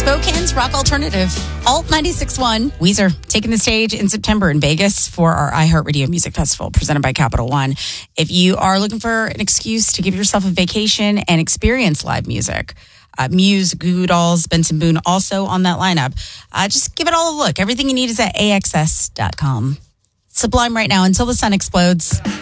Spokane's rock alternative, Alt 96.1. Weezer taking the stage in September in Vegas for our iHeartRadio Music Festival presented by Capital One. If you are looking for an excuse to give yourself a vacation and experience live music, Muse, Goo Goo Dolls, Benson Boone also on that lineup. Just give it all a look. Everything you need is at AXS.com. Sublime right now until the sun explodes.